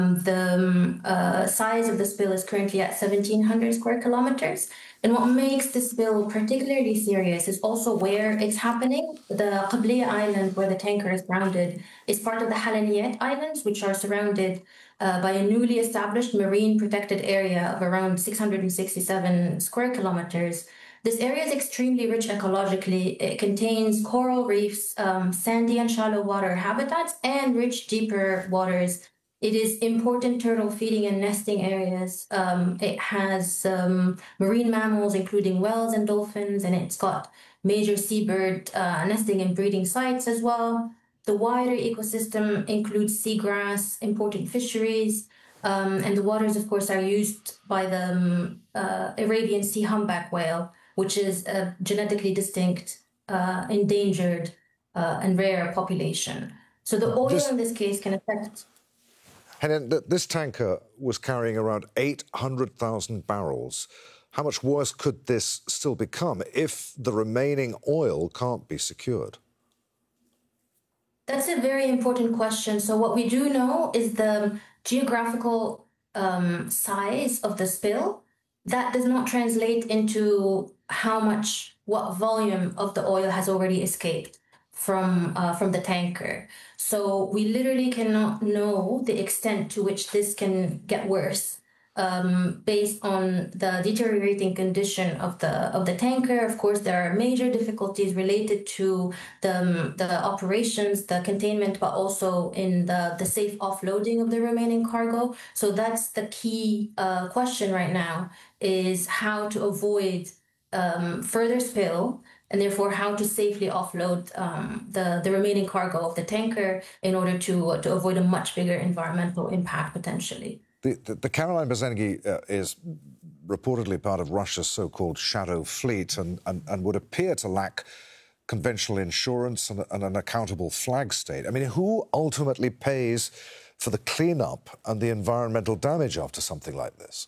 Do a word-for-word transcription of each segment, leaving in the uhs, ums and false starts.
The um, uh, size of the spill is currently at seventeen hundred square kilometers. And what makes this spill particularly serious is also where it's happening. The Qabliya Island, where the tanker is grounded, is part of the Halaniyat Islands, which are surrounded uh, by a newly established marine protected area of around six hundred sixty-seven square kilometers. This area is extremely rich ecologically. It contains coral reefs, um, sandy and shallow water habitats, and rich deeper waters. It is important turtle feeding and nesting areas. Um, it has um, marine mammals, including whales and dolphins, and it's got major seabird uh, nesting and breeding sites as well. The wider ecosystem includes seagrass, important fisheries, um, and the waters, of course, are used by the um, uh, Arabian sea humpback whale, which is a genetically distinct, uh, endangered, uh, and rare population. So the oil this... in this case can affect... Helen, this tanker was carrying around eight hundred thousand barrels. How much worse could this still become if the remaining oil can't be secured? That's a very important question. So what we do know is the geographical um, size of the spill. That does not translate into how much, what volume of the oil has already escaped from uh, from the tanker. So we literally cannot know the extent to which this can get worse um, based on the deteriorating condition of the of the tanker. Of course, there are major difficulties related to the um, the operations, the containment, but also in the the safe offloading of the remaining cargo. So that's the key uh, question right now: is how to avoid um, further spill, and therefore how to safely offload um, the, the remaining cargo of the tanker in order to, uh, to avoid a much bigger environmental impact potentially. The, the, the Caroline Berzengi uh, is reportedly part of Russia's so-called shadow fleet and, and, and would appear to lack conventional insurance and, and an accountable flag state. I mean, who ultimately pays for the cleanup and the environmental damage after something like this?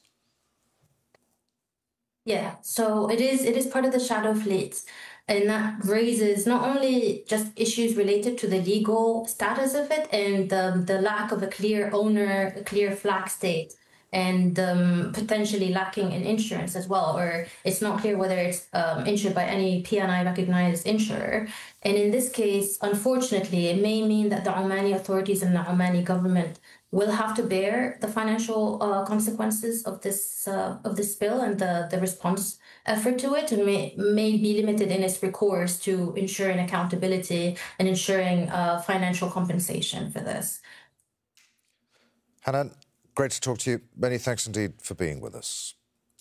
Yeah, so it is it is part of the shadow fleets, and that raises not only just issues related to the legal status of it and um, the lack of a clear owner, a clear flag state, and um, potentially lacking in insurance as well, or it's not clear whether it's um, insured by any P N I recognized insurer. And in this case, unfortunately, it may mean that the Omani authorities and the Omani government will have to bear the financial uh, consequences of this uh, of this spill and the, the response effort to it, and may, may be limited in its recourse to ensuring accountability and ensuring uh, financial compensation for this. Hanan, great to talk to you. Many thanks indeed for being with us.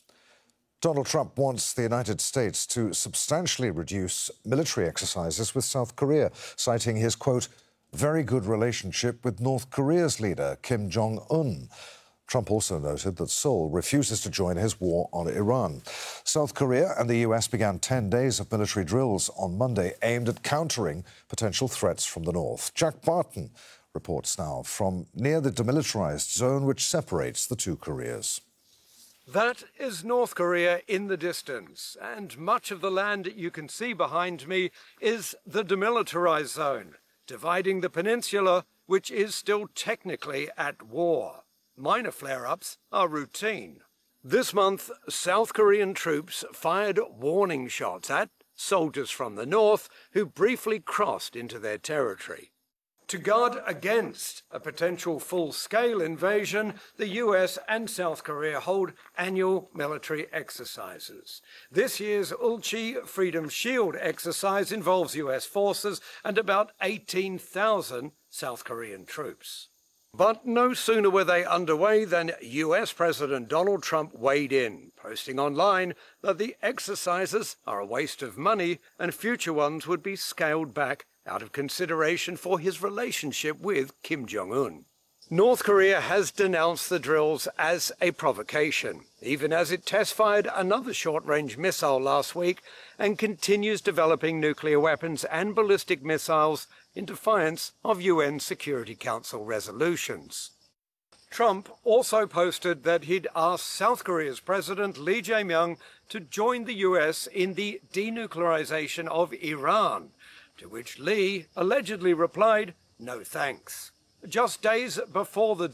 Donald Trump wants the United States to substantially reduce military exercises with South Korea, citing his, quote, very good relationship with North Korea's leader, Kim Jong-un. Trump also noted that Seoul refuses to join his war on Iran. South Korea and the U S began ten days of military drills on Monday aimed at countering potential threats from the north. Jack Barton reports now from near the demilitarized zone which separates the two Koreas. That is North Korea in the distance, and much of the land you can see behind me is the demilitarized zone, dividing the peninsula, which is still technically at war. Minor flare-ups are routine. This month, South Korean troops fired warning shots at soldiers from the north who briefly crossed into their territory. To guard against a potential full-scale invasion, the U S and South Korea hold annual military exercises. This year's Ulchi Freedom Shield exercise involves U S forces and about eighteen thousand South Korean troops. But no sooner were they underway than U S President Donald Trump weighed in, posting online that the exercises are a waste of money and future ones would be scaled back out of consideration for his relationship with Kim Jong-un. North Korea has denounced the drills as a provocation, even as it test-fired another short-range missile last week and continues developing nuclear weapons and ballistic missiles in defiance of U N Security Council resolutions. Trump also posted that he'd asked South Korea's President Lee Jae-myung to join the U S in the denuclearization of Iran, to which Lee allegedly replied, no thanks. Just days before the